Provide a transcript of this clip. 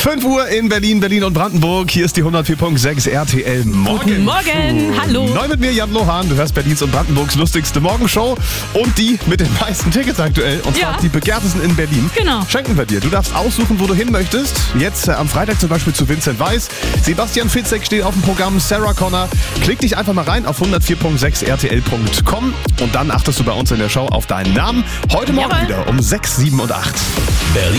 5 Uhr in Berlin und Brandenburg. Hier ist die 104.6 RTL Morgen. Guten Morgen, hallo. Neu mit mir, Jan Lohan. Du hörst Berlins und Brandenburgs lustigste Morgenshow und die mit den meisten Tickets aktuell. Und zwar die begehrtesten in Berlin. Genau. Schenken wir dir. Du darfst aussuchen, wo du hin möchtest. Jetzt am Freitag zum Beispiel zu Vincent Weiss. Sebastian Fitzek steht auf dem Programm. Sarah Connor. Klick dich einfach mal rein auf 104.6 RTL.com und dann achtest du bei uns in der Show auf deinen Namen. Heute Morgen wieder um 6, 7 und 8. Berlin